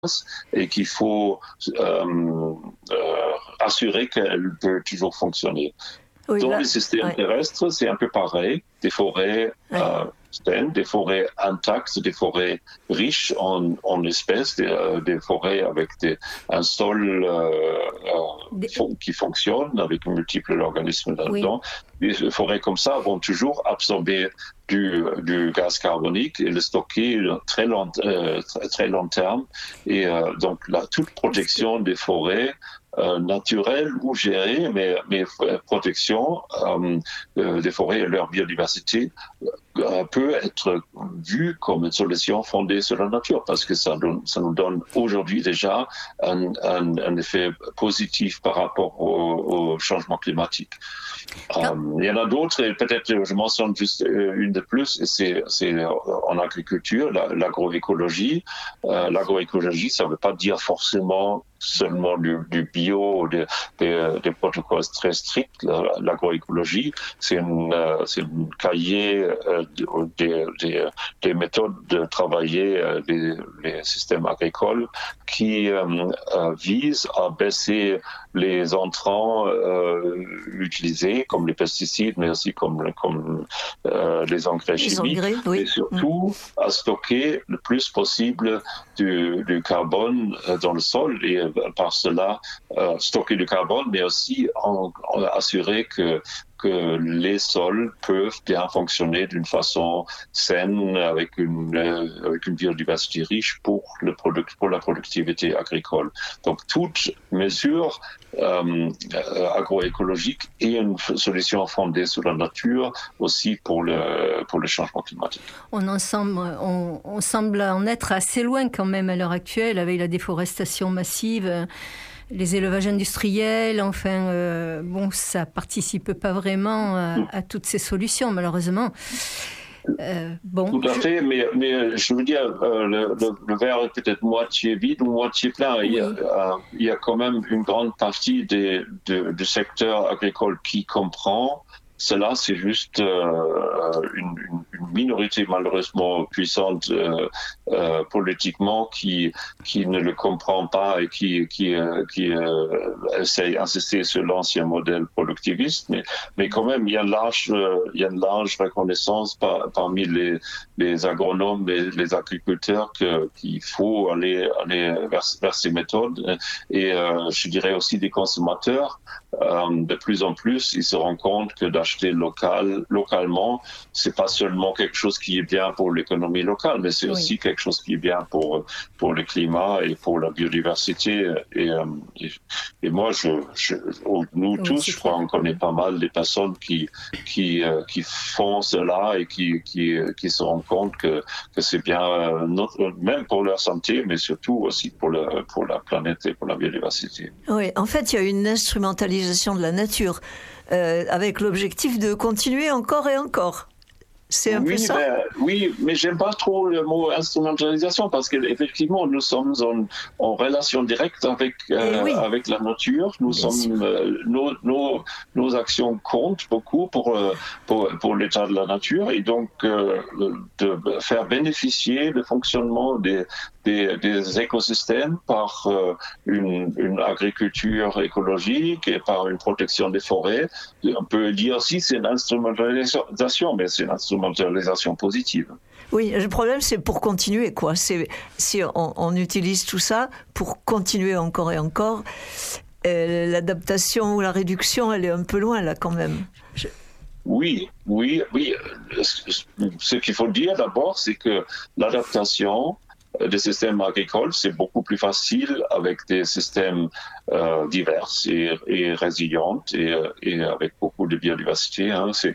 et qu'il faut assurer qu'elle peut toujours fonctionner. Oui, Dans là, les systèmes ouais, terrestres, c'est un peu pareil. Des forêts ouais. saines, des forêts intactes, des forêts riches en espèces, des forêts avec un sol Des- qui fonctionne avec multiples organismes oui. là-dedans. Des forêts comme ça vont toujours absorber du gaz carbonique et le stocker très long terme. Et donc, toute Est-ce que... protection des forêts naturelles ou gérées, mais protection des forêts et leur biodiversité peut être vue comme une solution fondée sur la nature parce que ça nous donne aujourd'hui déjà un effet positif par rapport au changement climatique. Quand- Il y en a d'autres, et peut-être je mentionne juste une de plus, et c'est en agriculture, l'agroécologie. L'agroécologie, ça ne veut pas dire forcément seulement du bio, des protocoles très stricts. L'agroécologie, c'est un cahier des méthodes de travailler les systèmes agricoles qui visent à baisser les entrants utilisés, comme les pesticides, mais aussi comme les engrais Les chimiques, engrais, mais oui. surtout à stocker le plus possible du carbone dans le sol et par cela stocker du carbone, mais aussi assurer que les sols peuvent bien fonctionner d'une façon saine avec une biodiversité riche pour la productivité agricole. Donc toute mesure agroécologique est une solution fondée sur la nature aussi pour le changement climatique. On semble en être assez loin quand même à l'heure actuelle avec la déforestation massive, les élevages industriels, enfin, bon, ça participe pas vraiment à toutes ces solutions, malheureusement. Bon, Tout à fait, mais je veux dire, le verre est peut-être moitié vide ou moitié plein. oui, Il y a quand même une grande partie du secteur agricole qui comprend cela. C'est juste une minorité malheureusement puissante politiquement qui ne le comprend pas et qui essaye d'insister sur l'ancien modèle productiviste. Mais quand même, il y a une large reconnaissance parmi les agronomes, les agriculteurs qu'il faut aller vers ces méthodes. Et je dirais aussi des consommateurs. De plus en plus, ils se rendent compte que d'acheter localement, c'est pas seulement quelque chose qui est bien pour l'économie locale, mais c'est oui. aussi quelque chose qui est bien pour le climat et pour la biodiversité. Et moi, nous Oui, tous, c'est je crois, clair. on connaît pas mal des personnes qui font cela et qui se rendent compte que c'est bien, même pour leur santé, mais surtout aussi pour la planète et pour la biodiversité. Oui, en fait, il y a une instrumentalisation de la nature avec l'objectif de continuer encore et encore. C'est un peu ça? Oui, mais j'aime pas trop le mot instrumentalisation parce qu'effectivement, nous sommes en relation directe Et oui, avec la nature. bien sûr. Nos actions comptent beaucoup pour l'état de la nature et donc de faire bénéficier le fonctionnement des écosystèmes par une agriculture écologique et par une protection des forêts. On peut dire aussi c'est une instrumentalisation, mais c'est une instrumentalisation positive. Oui, le problème, c'est pour continuer, quoi. C'est, si on utilise tout ça pour continuer encore et encore, l'adaptation ou la réduction, elle est un peu loin, là, quand même. Oui. Ce qu'il faut dire d'abord, c'est que l'adaptation des systèmes agricoles, c'est beaucoup plus facile avec des systèmes divers et résilients et avec beaucoup de biodiversité. Hein. C'est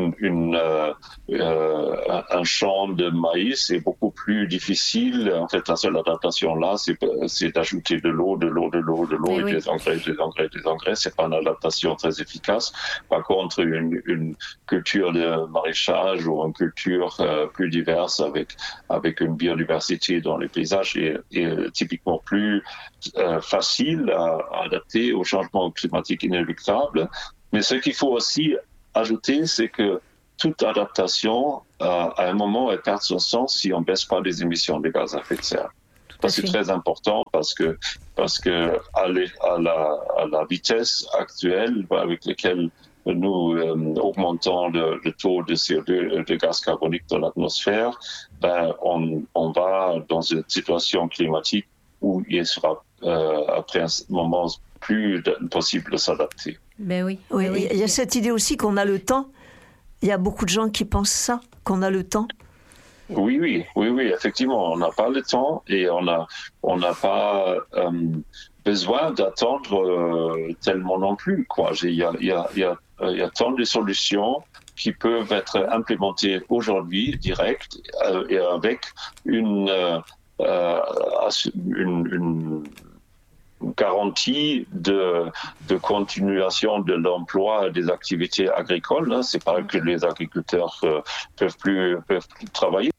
un champ de maïs est beaucoup plus difficile. En fait, la seule adaptation là, c'est d'ajouter de l'eau Mais et oui. des engrais. C'est pas une adaptation très efficace. Par contre, une culture de maraîchage ou une culture plus diverse avec une biodiversité dans les paysages est typiquement plus facile à adapter au changement climatique inéluctable. Mais ce qu'il faut aussi ajouter, c'est que toute adaptation, à un moment, elle perd son sens si on ne baisse pas les émissions de gaz à effet de serre. à c'est fait. très important parce que à la vitesse actuelle avec laquelle nous augmentons le taux de CO2, de gaz carbonique dans l'atmosphère, on va dans une situation climatique où il sera après un moment plus possible de s'adapter. Ben oui. Oui, ben oui. il y a cette idée aussi qu'on a le temps. Il y a beaucoup de gens qui pensent ça, qu'on a le temps. Oui, effectivement, on n'a pas le temps et on n'a pas besoin d'attendre tellement non plus, quoi. Il y a tant de solutions qui peuvent être implémentées aujourd'hui direct et avec une garantie de continuation de l'emploi des activités agricoles. C'est pas que les agriculteurs peuvent plus travailler.